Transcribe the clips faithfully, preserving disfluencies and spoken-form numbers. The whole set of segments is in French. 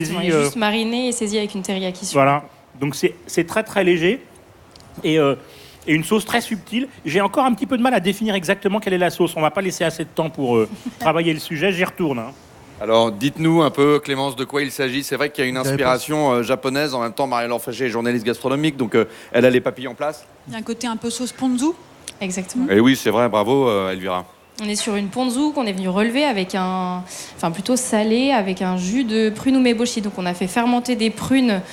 Il est juste mariné et saisi avec une teriyaki sur. Voilà, donc c'est, c'est très très léger et, euh, et une sauce très subtile. J'ai encore un petit peu de mal à définir exactement quelle est la sauce. On va pas laisser assez de temps pour euh, travailler le sujet, j'y retourne. Hein. Alors, dites-nous un peu, Clémence, de quoi il s'agit. C'est vrai qu'il y a une inspiration euh, japonaise. En même temps, Marie-Laure Fréchet est journaliste gastronomique, donc euh, elle a les papilles en place. Il y a un côté un peu sauce ponzu. Exactement. Et oui, c'est vrai, bravo euh, Elvira. On est sur une ponzu qu'on est venu relever avec un, enfin plutôt salé, avec un jus de prune umeboshi. Donc on a fait fermenter des prunes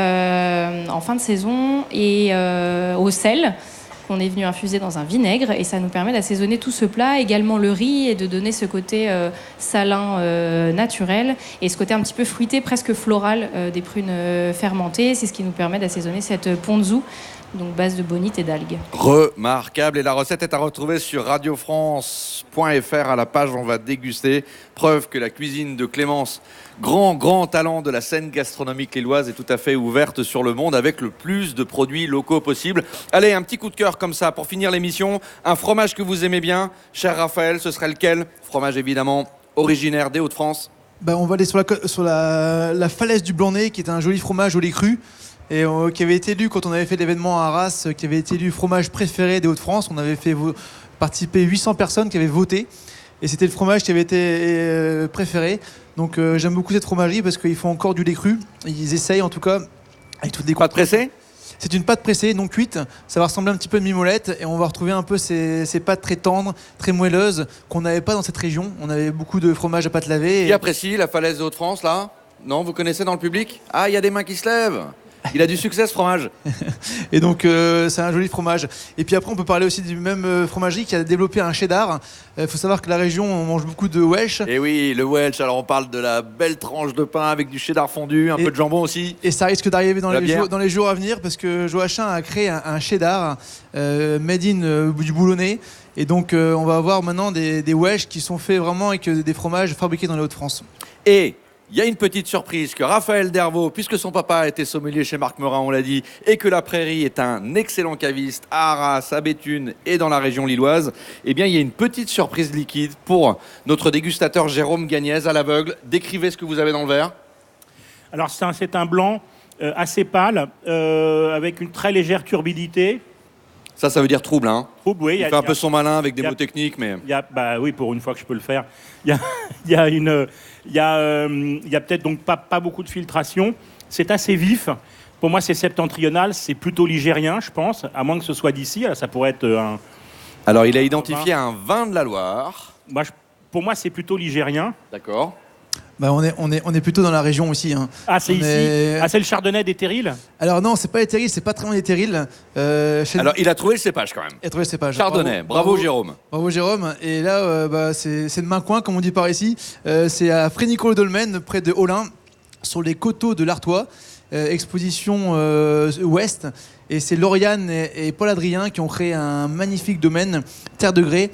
euh, en fin de saison et euh, au sel qu'on est venu infuser dans un vinaigre et ça nous permet d'assaisonner tout ce plat, également le riz et de donner ce côté euh, salin euh, naturel et ce côté un petit peu fruité, presque floral euh, des prunes euh, fermentées. C'est ce qui nous permet d'assaisonner cette ponzu, donc base de bonite et d'algues. Remarquable. Et la recette est à retrouver sur radio france point f r à la page On va déguster. Preuve que la cuisine de Clémence, grand, grand talent de la scène gastronomique lilloise, est tout à fait ouverte sur le monde avec le plus de produits locaux possible. Allez, un petit coup de cœur comme ça pour finir l'émission. Un fromage que vous aimez bien, cher Raphaël, ce serait lequel? Fromage évidemment originaire des Hauts-de-France. Bah, on va aller sur, la, sur la, la falaise du Blanc-Nez, qui est un joli fromage au lait cru. Et euh, qui avait été élu, quand on avait fait l'événement à Arras, euh, qui avait été élu fromage préféré des Hauts-de-France. On avait fait vo- participer huit cents personnes qui avaient voté. Et c'était le fromage qui avait été euh, préféré. Donc euh, j'aime beaucoup cette fromagerie parce qu'ils font encore du lait cru. Ils essayent en tout cas avec toutes les Pâte pressée ? C'est une pâte pressée, non cuite. Ça va ressembler un petit peu à une mimolette. Et on va retrouver un peu ces, ces pâtes très tendres, très moelleuses, qu'on n'avait pas dans cette région. On avait beaucoup de fromage à pâte lavée. Qui apprécie la falaise des Hauts-de-France là ? Non, vous connaissez dans le public ? Ah, il y a des mains qui se lèvent. Il a du succès ce fromage. Et donc euh, c'est un joli fromage. Et puis après on peut parler aussi du même euh, fromagerie qui a développé un cheddar. Il euh, faut savoir que la région on mange beaucoup de Welsh. Et oui, le Welsh, alors on parle de la belle tranche de pain avec du cheddar fondu, un et, peu de jambon aussi. Et ça risque d'arriver dans, les jours, bière. dans les jours à venir parce que Joachim a créé un, un cheddar euh, made in euh, du Boulonnais. Et donc euh, on va avoir maintenant des, des Welsh qui sont faits vraiment avec des fromages fabriqués dans les Hauts-de-France. Et il y a une petite surprise que Raphaël Dervaux, puisque son papa a été sommelier chez Marc Meurin, on l'a dit, et que la Prairie est un excellent caviste à Arras, à Béthune et dans la région lilloise, eh bien il y a une petite surprise liquide pour notre dégustateur Jérôme Gagnez à l'aveugle. Décrivez ce que vous avez dans le verre. Alors c'est un, c'est un blanc euh, assez pâle, euh, avec une très légère turbidité. Ça, ça veut dire trouble, hein. Trouble, oui. Il y a, fait un y a, peu son malin avec des a, mots techniques, mais... Y a, bah oui, pour une fois que je peux le faire. Il y a, y a, une, y a, euh, y a peut-être donc pas, pas beaucoup de filtration. C'est assez vif. Pour moi, c'est septentrional. C'est plutôt ligérien, je pense. À moins que ce soit d'ici. Alors, ça pourrait être un... Alors, il a identifié un vin de la Loire. Moi, je, pour moi, c'est plutôt ligérien. D'accord. Bah on, est, on, est, on est plutôt dans la région aussi. Hein. Ah, c'est on ici est... Ah, c'est le chardonnay des Terrils. Alors non, c'est pas les Terrils, c'est pas très loin des Terrils. Euh, chez... Alors, il a trouvé le cépage quand même. Il a trouvé le cépage. Chardonnay, bravo, bravo, bravo Jérôme. Bravo Jérôme. Et là, euh, bah, c'est, c'est de main coin, comme on dit par ici. Euh, c'est à Frénicourt-le-Dolmen, près de Olin, sur les coteaux de l'Artois. Euh, exposition euh, ouest. Et c'est Lauriane et, et Paul Adrien qui ont créé un magnifique domaine, Terre de Grès.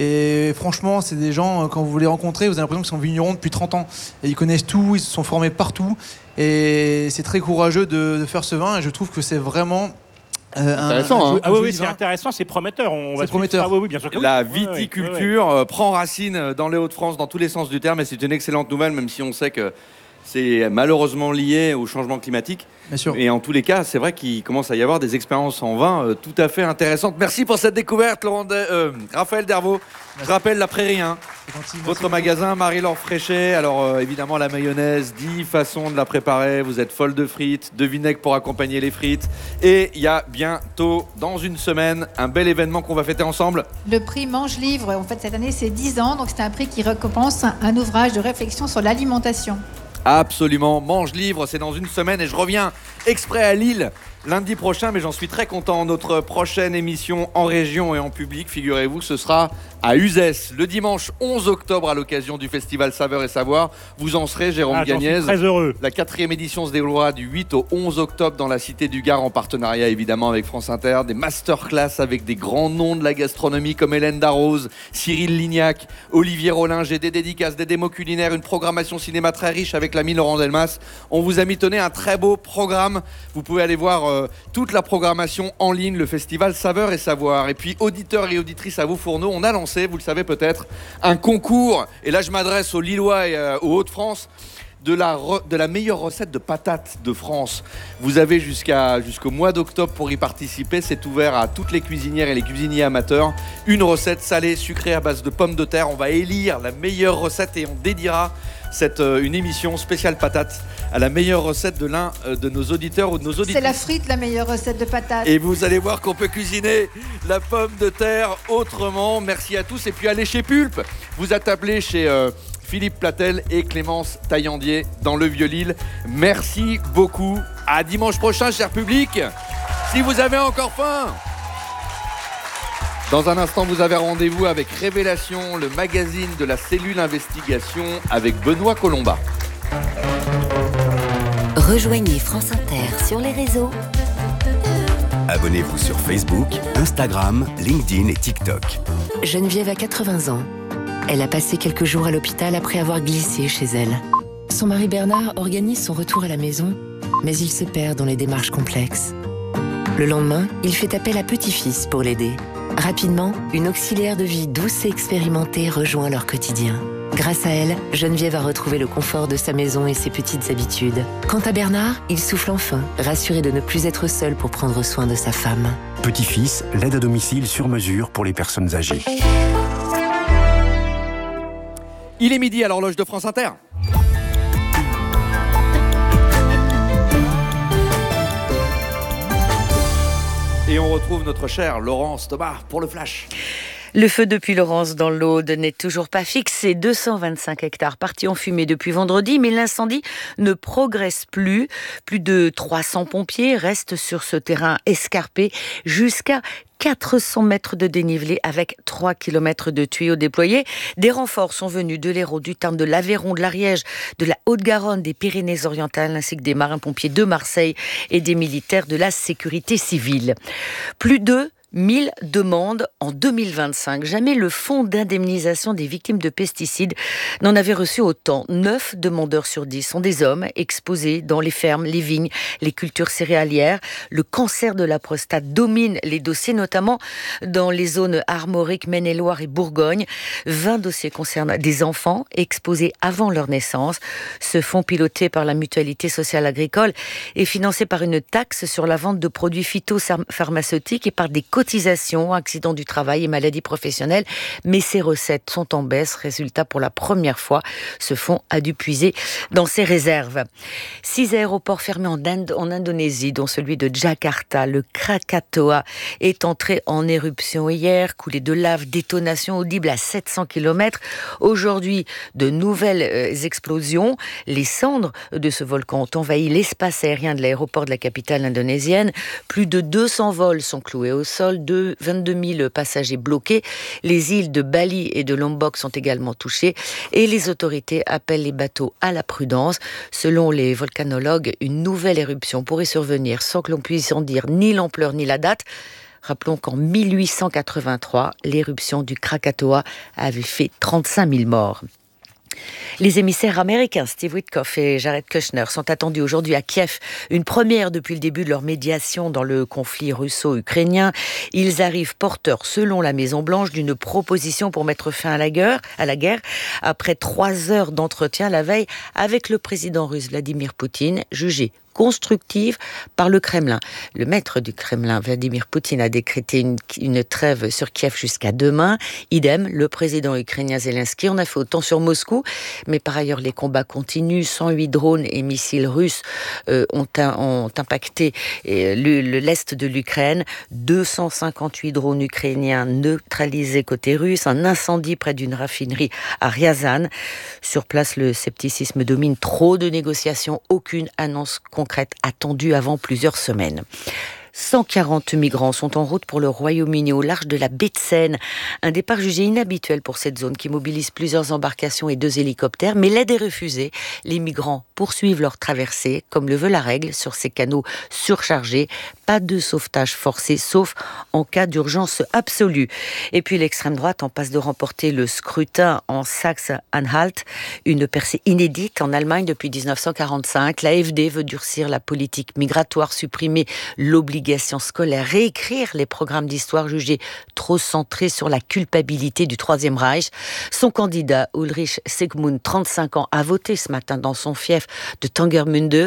Et franchement, c'est des gens, quand vous les rencontrez, vous avez l'impression qu'ils sont vignerons depuis trente ans. Et ils connaissent tout, ils se sont formés partout. Et c'est très courageux de, de faire ce vin. Et je trouve que c'est vraiment... Euh, intéressant, un, un, hein. Ah oui, oui c'est intéressant, c'est prometteur. On c'est va prometteur. Ah oui, oui, bien sûr que oui. La viticulture ouais, ouais, ouais. prend racine dans les Hauts-de-France dans tous les sens du terme. Et c'est une excellente nouvelle, même si on sait que c'est malheureusement lié au changement climatique. Bien sûr. Et en tous les cas, c'est vrai qu'il commence à y avoir des expériences en vin euh, tout à fait intéressantes. Merci pour cette découverte, Laurent de, euh, Raphaël Dervaux. Je rappelle la Prairie, hein. Gentil, votre merci. magasin, Marie-Laure Fréchet. Alors euh, évidemment, la mayonnaise, dix façons de la préparer. Vous êtes folle de frites, de vinaigre pour accompagner les frites. Et il y a bientôt, dans une semaine, un bel événement qu'on va fêter ensemble. Le prix Mange Livre, en fait, cette année, c'est dix ans. Donc c'est un prix qui récompense un, un ouvrage de réflexion sur l'alimentation. Absolument, Mange Livre, c'est dans une semaine et je reviens exprès à Lille lundi prochain, mais j'en suis très content. Notre prochaine émission en région et en public, figurez-vous, ce sera à Uzès, le dimanche onze octobre à l'occasion du festival Saveurs et Savoir. Vous en serez, Jérôme ah, Gagnez. Très heureux. La quatrième édition se déroulera du huit au onze octobre dans la Cité du Gard en partenariat évidemment avec France Inter. Des masterclass avec des grands noms de la gastronomie comme Hélène Darroze, Cyril Lignac, Olivier Rollinger, des dédicaces, des démos culinaires, une programmation cinéma très riche avec l'ami Laurent Delmas. On vous a mitonné un très beau programme. Vous pouvez aller voir euh, toute la programmation en ligne, le festival Saveurs et Savoir. Et puis auditeurs et auditrices à vos fourneaux, on a lancé, vous le savez peut-être, un concours. Et là je m'adresse aux Lillois et euh, aux Hauts-de-France. de la, re, de la meilleure recette de patates de France. Vous avez jusqu'à, jusqu'au mois d'octobre pour y participer. C'est ouvert à toutes les cuisinières et les cuisiniers amateurs. Une recette salée, sucrée à base de pommes de terre. On va élire la meilleure recette et on dédiera cette, euh, une émission spéciale patates à la meilleure recette de l'un euh, de nos auditeurs ou de nos auditrices. C'est la frite, la meilleure recette de patates. Et vous allez voir qu'on peut cuisiner la pomme de terre autrement. Merci à tous. Et puis allez chez Pulpe. Vous attablez chez euh, Philippe Platel et Clémence Taillandier dans le Vieux-Lille. Merci beaucoup. À dimanche prochain, cher public. Si vous avez encore faim. Dans un instant, vous avez rendez-vous avec Révélation, le magazine de la cellule investigation avec Benoît Colomba. Rejoignez France Inter sur les réseaux. Abonnez-vous sur Facebook, Instagram, LinkedIn et TikTok. Geneviève a quatre-vingts ans. Elle a passé quelques jours à l'hôpital après avoir glissé chez elle. Son mari Bernard organise son retour à la maison, mais il se perd dans les démarches complexes. Le lendemain, il fait appel à petit-fils pour l'aider. Rapidement, une auxiliaire de vie douce et expérimentée rejoint leur quotidien. Grâce à elle, Geneviève a retrouvé le confort de sa maison et ses petites habitudes. Quant à Bernard, il souffle enfin, rassuré de ne plus être seul pour prendre soin de sa femme. Petit-fils, l'aide à domicile sur mesure pour les personnes âgées. Il est midi à l'horloge de France Inter. Et on retrouve notre chère Laurence Thomas pour le Flash. Le feu depuis Laurence dans l'Aude n'est toujours pas fixé. deux cent vingt-cinq hectares partis en fumée depuis vendredi, mais l'incendie ne progresse plus. Plus de trois cents pompiers restent sur ce terrain escarpé jusqu'à quatre cents mètres de dénivelé avec trois kilomètres de tuyaux déployés. Des renforts sont venus de l'Hérault, du Tarn, de l'Aveyron, de l'Ariège, de la Haute-Garonne, des Pyrénées-Orientales, ainsi que des marins-pompiers de Marseille et des militaires de la sécurité civile. Plus de mille demandes en deux mille vingt-cinq. Jamais le fonds d'indemnisation des victimes de pesticides n'en avait reçu autant. Neuf demandeurs sur dix sont des hommes exposés dans les fermes, les vignes, les cultures céréalières. Le cancer de la prostate domine les dossiers, notamment dans les zones armoriques Maine-et-Loire et Bourgogne. vingt dossiers concernent des enfants exposés avant leur naissance. Ce fonds piloté par la Mutualité sociale agricole est financé par une taxe sur la vente de produits phytopharmaceutiques et par des cotisations, accidents du travail et maladies professionnelles, mais ces recettes sont en baisse. Résultat, pour la première fois, ce fonds a dû puiser dans ses réserves. Six aéroports fermés en, Inde, en Indonésie, dont celui de Jakarta. Le Krakatoa est entré en éruption hier, coulée de lave, détonation audible à sept cents kilomètres. Aujourd'hui, de nouvelles euh, explosions. Les cendres de ce volcan ont envahi l'espace aérien de l'aéroport de la capitale indonésienne. Plus de deux cents vols sont cloués au sol. De vingt-deux mille passagers bloqués. Les îles de Bali et de Lombok sont également touchées et les autorités appellent les bateaux à la prudence. Selon les volcanologues, une nouvelle éruption pourrait survenir sans que l'on puisse en dire ni l'ampleur ni la date. Rappelons qu'en mille huit cent quatre-vingt-trois, l'éruption du Krakatoa avait fait trente-cinq mille morts. Les émissaires américains Steve Witkoff et Jared Kushner sont attendus aujourd'hui à Kiev, une première depuis le début de leur médiation dans le conflit russo-ukrainien. Ils arrivent porteurs, selon la Maison-Blanche, d'une proposition pour mettre fin à la guerre, à la guerre après trois heures d'entretien la veille avec le président russe Vladimir Poutine, jugé constructive par le Kremlin. Le maître du Kremlin, Vladimir Poutine, a décrété une, une trêve sur Kiev jusqu'à demain. Idem, le président ukrainien Zelensky en a fait autant sur Moscou. Mais par ailleurs, les combats continuent. cent huit drones et missiles russes euh, ont, ont impacté euh, le, le, l'est de l'Ukraine. deux cent cinquante-huit drones ukrainiens neutralisés côté russe. Un incendie près d'une raffinerie à Ryazan. Sur place, le scepticisme domine. Trop de négociations, aucune annonce concrète attendue avant plusieurs semaines. cent quarante migrants sont en route pour le Royaume-Uni au large de la baie de Seine. Un départ jugé inhabituel pour cette zone qui mobilise plusieurs embarcations et deux hélicoptères, mais l'aide est refusée. Les migrants poursuivent leur traversée, comme le veut la règle, sur ces canaux surchargés. Pas de sauvetage forcé, sauf en cas d'urgence absolue. Et puis l'extrême droite en passe de remporter le scrutin en Saxe-Anhalt, une percée inédite en Allemagne depuis dix-neuf cent quarante-cinq. La A F D veut durcir la politique migratoire, supprimer l'obligation scolaire, réécrire les programmes d'histoire jugés trop centrés sur la culpabilité du Troisième Reich. Son candidat, Ulrich Sigmund, trente-cinq ans, a voté ce matin dans son fief de Tangermünde.